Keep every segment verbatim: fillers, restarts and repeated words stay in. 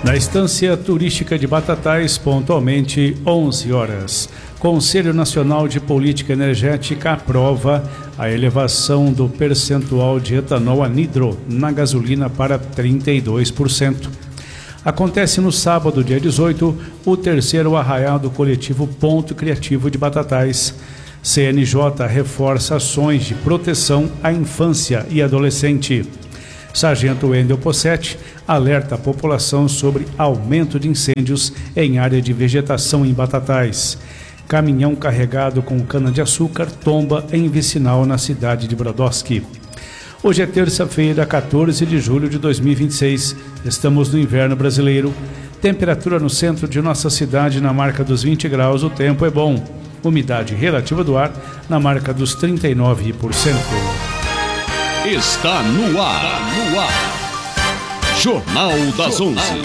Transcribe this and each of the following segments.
Na estância turística de Batatais, pontualmente onze horas. Conselho Nacional de Política Energética aprova a elevação do percentual de etanol anidro na gasolina para trinta e dois por cento. Acontece no sábado, dia dezoito, o terceiro arraiado coletivo Ponto Criativo de Batatais. C N J reforça ações de proteção à infância e adolescente. Sargento Wendel Possetti alerta a população sobre aumento de incêndios em área de vegetação em Batatais. Caminhão carregado com cana-de-açúcar tomba em vicinal na cidade de Brodowski. Hoje é terça-feira, quatorze de julho de dois mil e vinte e seis. Estamos no inverno brasileiro. Temperatura no centro de nossa cidade na marca dos vinte graus. O tempo é bom. Umidade relativa do ar na marca dos trinta e nove por cento. Está no ar, no ar. Jornal das onze.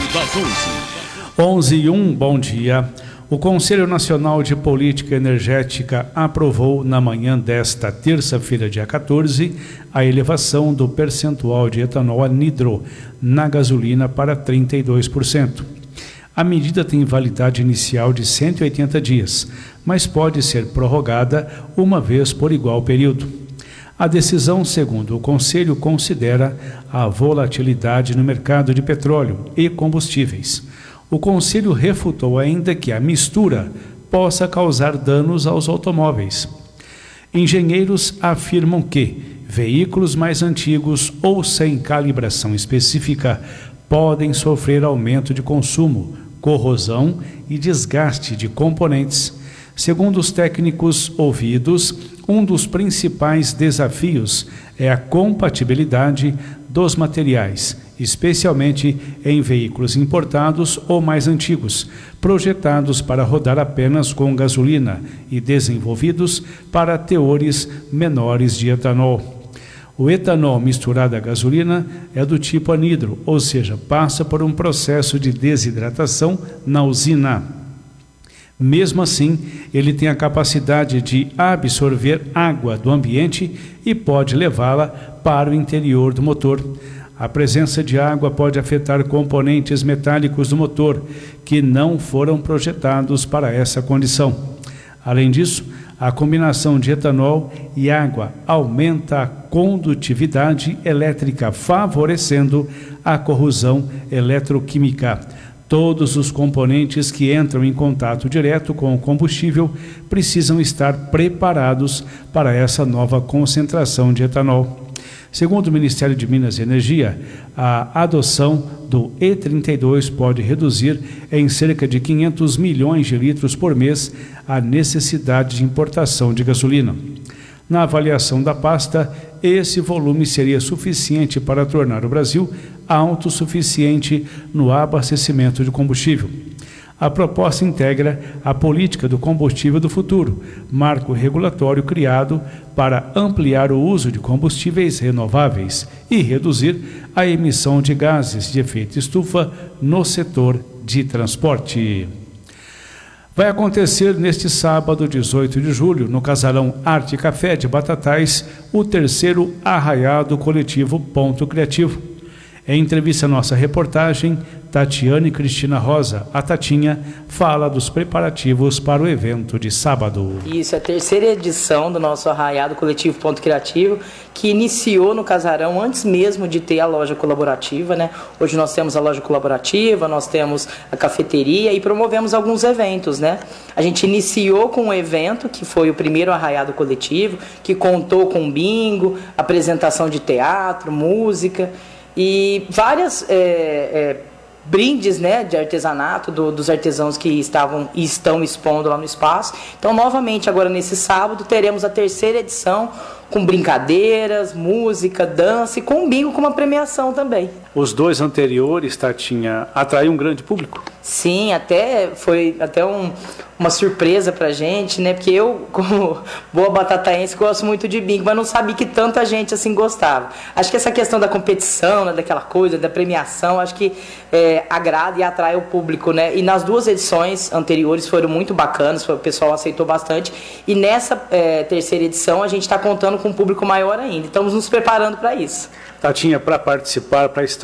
onze e um, bom dia. O Conselho Nacional de Política Energética aprovou na manhã desta terça-feira, dia quatorze, a elevação do percentual de etanol anidro na gasolina para trinta e dois por cento. A medida tem validade inicial de cento e oitenta dias, mas pode ser prorrogada uma vez por igual período. A decisão, segundo o Conselho, considera a volatilidade no mercado de petróleo e combustíveis. O Conselho refutou ainda que a mistura possa causar danos aos automóveis. Engenheiros afirmam que veículos mais antigos ou sem calibração específica podem sofrer aumento de consumo, corrosão e desgaste de componentes. Segundo os técnicos ouvidos, um dos principais desafios é a compatibilidade dos materiais, especialmente em veículos importados ou mais antigos, projetados para rodar apenas com gasolina e desenvolvidos para teores menores de etanol. O etanol misturado à gasolina é do tipo anidro, ou seja, passa por um processo de desidratação na usina. Mesmo assim, ele tem a capacidade de absorver água do ambiente e pode levá-la para o interior do motor. A presença de água pode afetar componentes metálicos do motor, que não foram projetados para essa condição. Além disso, a combinação de etanol e água aumenta a condutividade elétrica, favorecendo a corrosão eletroquímica. Todos os componentes que entram em contato direto com o combustível precisam estar preparados para essa nova concentração de etanol. Segundo o Ministério de Minas e Energia, a adoção do E trinta e dois pode reduzir em cerca de quinhentos milhões de litros por mês a necessidade de importação de gasolina. Na avaliação da pasta, esse volume seria suficiente para tornar o Brasil autossuficiente no abastecimento de combustível. A proposta integra a política do combustível do futuro, marco regulatório criado para ampliar o uso de combustíveis renováveis e reduzir a emissão de gases de efeito estufa no setor de transporte. Vai acontecer neste sábado, dezoito de julho, no Casarão Arte Café de Batatais, o terceiro arraiado coletivo Ponto Criativo. Em entrevista à nossa reportagem, Tatiane Cristina Rosa, a Tatinha, fala dos preparativos para o evento de sábado. Isso, é a terceira edição do nosso arraiado coletivo Ponto Criativo, que iniciou no Casarão antes mesmo de ter a loja colaborativa, né? Hoje nós temos a loja colaborativa, nós temos a cafeteria e promovemos alguns eventos, né? A gente iniciou com um evento que foi o primeiro arraiado coletivo, que contou com bingo, apresentação de teatro, música e várias é, é, brindes, né, de artesanato do, dos artesãos que estavam e estão expondo lá no espaço. Então, novamente, agora nesse sábado, teremos a terceira edição com brincadeiras, música, dança e com bingo, com uma premiação também. Os dois anteriores, Tatinha, atraiu um grande público? Sim, até foi até um, uma surpresa pra gente, né? Porque eu, como boa batataense, gosto muito de bingo, mas não sabia que tanta gente assim gostava. Acho que essa questão da competição, né, daquela coisa, da premiação, acho que é, agrada e atrai o público, né? E nas duas edições anteriores foram muito bacanas, o pessoal aceitou bastante. E nessa é, terceira edição a gente está contando com um público maior ainda. Estamos nos preparando para isso. Tatinha, para participar, para estar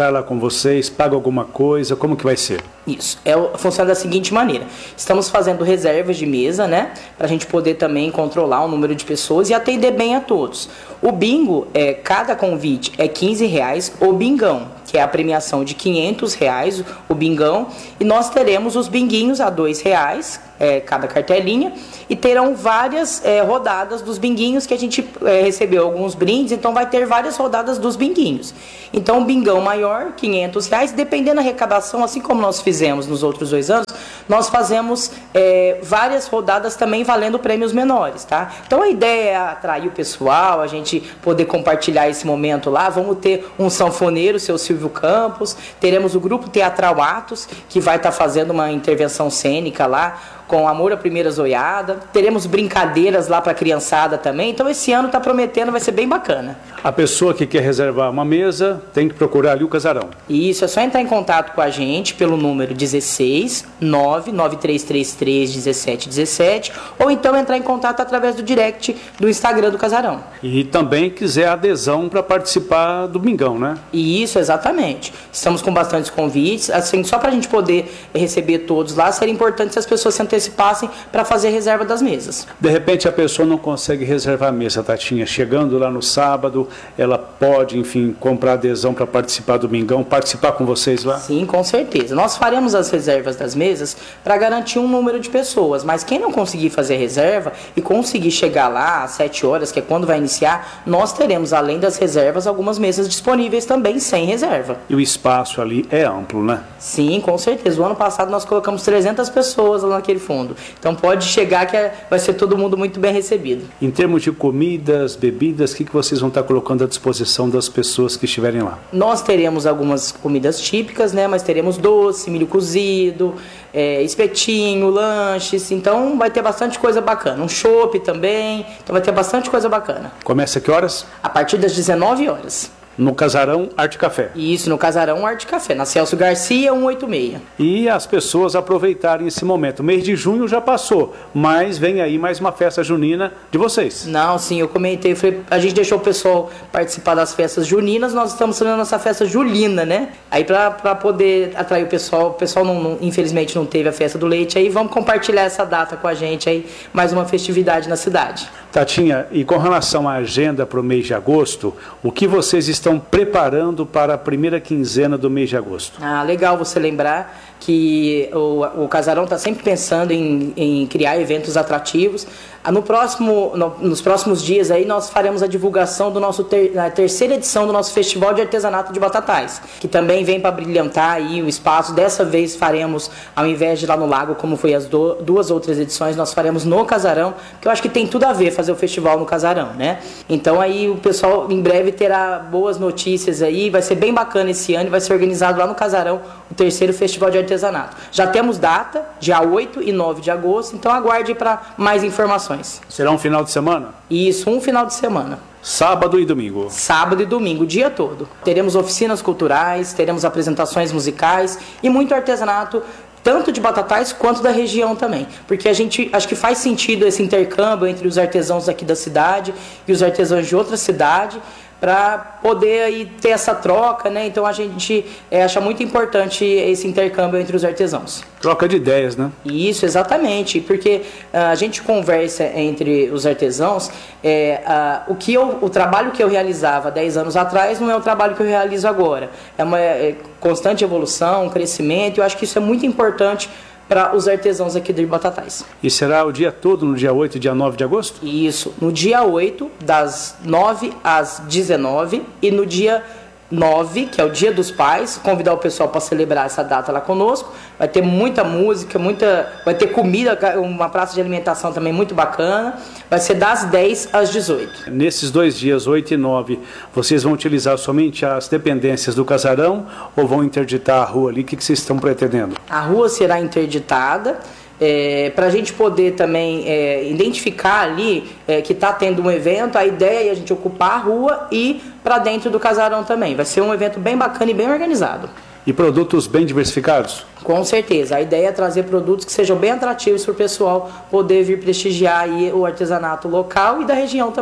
estar lá com vocês, paga alguma coisa, como que vai ser? Isso, é, funciona da seguinte maneira, estamos fazendo reservas de mesa, né, para a gente poder também controlar o número de pessoas e atender bem a todos. O bingo, é, cada convite é quinze reais, o bingão, que é a premiação de quinhentos reais, o bingão, e nós teremos os binguinhos a dois reais, é, cada cartelinha, e terão várias é, rodadas dos binguinhos que a gente é, recebeu alguns brindes, então vai ter várias rodadas dos binguinhos. Então, o bingão maior, quinhentos reais, dependendo da arrecadação, assim como nós fizemos nos outros dois anos, nós fazemos é, várias rodadas também valendo prêmios menores, tá? Então, a ideia é atrair o pessoal, a gente poder compartilhar esse momento lá. Vamos ter um sanfoneiro, seu Silvio Campos, teremos o grupo Teatral Atos, que vai estar fazendo uma intervenção cênica lá, com Amor à Primeira Zoiada. Teremos brincadeiras lá para a criançada também. Então, esse ano está prometendo, vai ser bem bacana. A pessoa que quer reservar uma mesa tem que procurar ali o Casarão. Isso, é só entrar em contato com a gente pelo número dezesseis, nove nove três três três, dezessete dezessete, ou então entrar em contato através do direct do Instagram do Casarão. E também quiser adesão para participar do Bingão, né? Isso, exatamente. Estamos com bastantes convites. Assim, só para a gente poder receber todos lá, seria importante se as pessoas se antecipassem para fazer reserva das mesas. De repente a pessoa não consegue reservar a mesa, Tatinha. Chegando lá no sábado, ela pode, enfim, comprar adesão para participar do Bingão, participar com vocês lá? Sim, com certeza. Nós faremos as reservas das mesas para garantir um número de pessoas, mas quem não conseguir fazer reserva e conseguir chegar lá às sete horas, que é quando vai iniciar, nós teremos, além das reservas, algumas mesas disponíveis também sem reserva. E o espaço ali é amplo, né? Sim, com certeza. O ano passado nós colocamos trezentas pessoas lá naquele fundo. Então pode chegar que vai ser todo mundo muito bem recebido. Em termos de comidas, bebidas, o que, que vocês vão estar colocando à disposição das pessoas que estiverem lá? Nós teremos algumas comidas típicas, né? Mas teremos doce, milho cozido, é, espetinho, lanches. Então vai ter bastante coisa bacana. Um chopp também. Então vai ter bastante coisa bacana. Começa a que horas? A partir das dezenove horas. No Casarão Arte Café. Isso, no Casarão Arte Café, na Celso Garcia, cento e oitenta e seis. E as pessoas aproveitarem esse momento. O mês de junho já passou, mas vem aí mais uma festa junina de vocês. Não, sim, eu comentei, eu falei, a gente deixou o pessoal participar das festas juninas, nós estamos fazendo a nossa festa julina, né? Aí pra, pra poder atrair o pessoal, o pessoal não, não, infelizmente não teve a festa do leite, aí vamos compartilhar essa data com a gente, aí mais uma festividade na cidade. Tatinha, e com relação à agenda para o mês de agosto, o que vocês estão preparando para a primeira quinzena do mês de agosto? Ah, legal você lembrar que o, o Casarão está sempre pensando em, em criar eventos atrativos. No próximo, no, nos próximos dias aí nós faremos a divulgação do nosso ter, na terceira edição do nosso Festival de Artesanato de Batatais, que também vem para brilhantar aí o espaço. Dessa vez faremos, ao invés de lá no Lago, como foi as do, duas outras edições, nós faremos no Casarão, que eu acho que tem tudo a ver fazer o festival no Casarão, né? Então aí o pessoal em breve terá boas notícias aí, vai ser bem bacana esse ano e vai ser organizado lá no Casarão o terceiro Festival de Artesanato. Já temos data, dia oito e nove de agosto, então aguarde para mais informações. Será um final de semana? Isso, um final de semana. Sábado e domingo? Sábado e domingo, o dia todo. Teremos oficinas culturais, teremos apresentações musicais e muito artesanato, tanto de Batatais quanto da região também. Porque a gente, acho que faz sentido esse intercâmbio entre os artesãos aqui da cidade e os artesãos de outra cidade, para poder aí ter essa troca, né? Então a gente é, acha muito importante esse intercâmbio entre os artesãos. Troca de ideias, né? Isso, exatamente, porque uh, a gente conversa entre os artesãos, é, uh, o, que eu, o trabalho que eu realizava dez anos atrás não é o trabalho que eu realizo agora. É uma é, constante evolução, um crescimento, e eu acho que isso é muito importante para os artesãos aqui de Batatais. E será o dia todo, no dia oito e dia nove de agosto? Isso, no dia oito, das nove às dezenove, e no dia nove, que é o Dia dos Pais, convidar o pessoal para celebrar essa data lá conosco. Vai ter muita música, muita, vai ter comida, uma praça de alimentação também muito bacana. Vai ser das dez às dezoito. Nesses dois dias, oito e nove, vocês vão utilizar somente as dependências do Casarão ou vão interditar a rua ali? O que vocês estão pretendendo? A rua será interditada. É, para a gente poder também é, identificar ali é, que está tendo um evento, a ideia é a gente ocupar a rua e para dentro do Casarão também. Vai ser um evento bem bacana e bem organizado. E produtos bem diversificados? Com certeza. A ideia é trazer produtos que sejam bem atrativos para o pessoal poder vir prestigiar aí o artesanato local e da região também.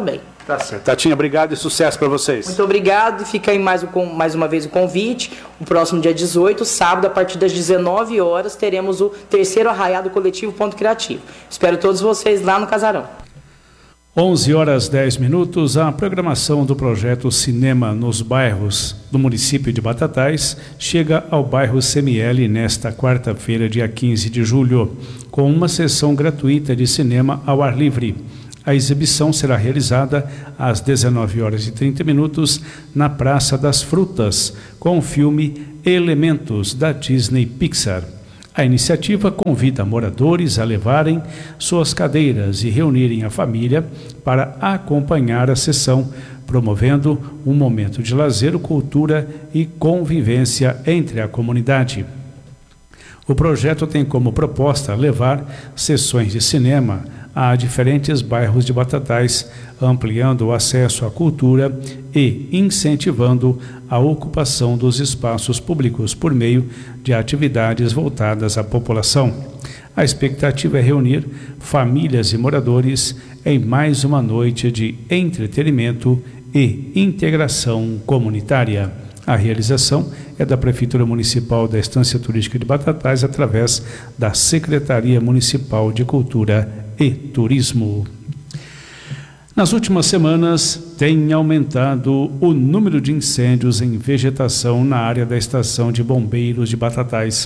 Tá certo. Tatinha, obrigado e sucesso para vocês. Muito obrigado e fica aí mais, o, mais uma vez o convite. O próximo dia dezoito, sábado, a partir das dezenove horas, teremos o terceiro Arraiado Coletivo Ponto Criativo. Espero todos vocês lá no Casarão. onze horas dez minutos, a programação do projeto Cinema nos Bairros do município de Batatais chega ao bairro C M L nesta quarta-feira, dia quinze de julho, com uma sessão gratuita de cinema ao ar livre. A exibição será realizada às dezenove horas e trinta minutos na Praça das Frutas, com o filme Elementos, da Disney Pixar. A iniciativa convida moradores a levarem suas cadeiras e reunirem a família para acompanhar a sessão, promovendo um momento de lazer, cultura e convivência entre a comunidade. O projeto tem como proposta levar sessões de cinema a diferentes bairros de Batatais, ampliando o acesso à cultura e incentivando a ocupação dos espaços públicos por meio de atividades voltadas à população. A expectativa é reunir famílias e moradores em mais uma noite de entretenimento e integração comunitária. A realização é da Prefeitura Municipal da Estância Turística de Batatais, através da Secretaria Municipal de Cultura e Turismo. Nas últimas semanas, tem aumentado o número de incêndios em vegetação na área da Estação de Bombeiros de Batatais.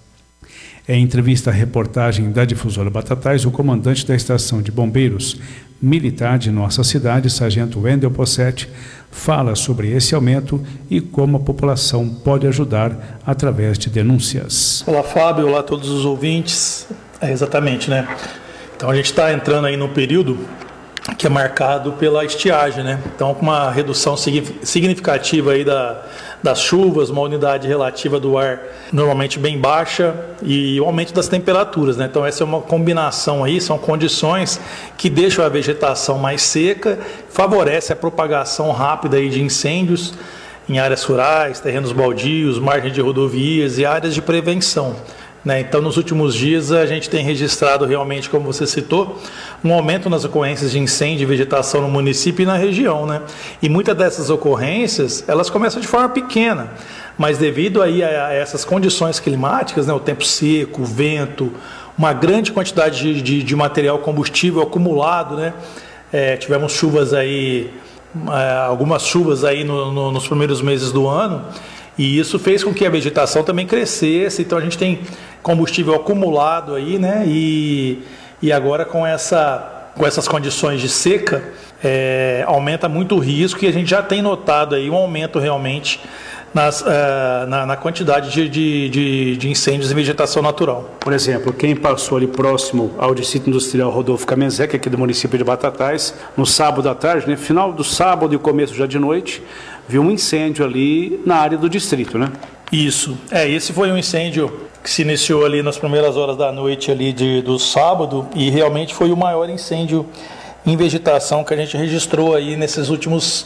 Em entrevista à reportagem da Difusora Batatais, o comandante da Estação de Bombeiros Militar de nossa cidade, Sargento Wendel Possetti, fala sobre esse aumento e como a população pode ajudar através de denúncias. Olá, Fábio, olá a todos os ouvintes. É, exatamente, né? Então a gente está entrando aí no período que é marcado pela estiagem, né? Então, com uma redução significativa aí da, das chuvas, uma umidade relativa do ar normalmente bem baixa e o aumento das temperaturas, né? Então, essa é uma combinação aí, são condições que deixam a vegetação mais seca, favorece a propagação rápida aí de incêndios em áreas rurais, terrenos baldios, margens de rodovias e áreas de prevenção. Então, nos últimos dias, a gente tem registrado realmente, como você citou, um aumento nas ocorrências de incêndio e vegetação no município e na região, né? E muitas dessas ocorrências, elas começam de forma pequena, mas devido aí a essas condições climáticas, né, o tempo seco, o vento, uma grande quantidade de, de, de material combustível acumulado, né? É, tivemos chuvas aí, algumas chuvas aí no, no, nos primeiros meses do ano, e isso fez com que a vegetação também crescesse. Então a gente tem combustível acumulado aí, né? E, e agora com, essa, com essas condições de seca, é, aumenta muito o risco, e a gente já tem notado aí um aumento realmente nas, uh, na, na quantidade de, de, de, de incêndios em vegetação natural. Por exemplo, quem passou ali próximo ao distrito industrial Rodolfo Kamenzek, aqui do município de Batatais, no sábado à tarde, né? Final do sábado e começo já de noite, viu um incêndio ali na área do distrito, né? Isso. É, esse foi um incêndio que se iniciou ali nas primeiras horas da noite ali de, do sábado, e realmente foi o maior incêndio em vegetação que a gente registrou aí nesses últimos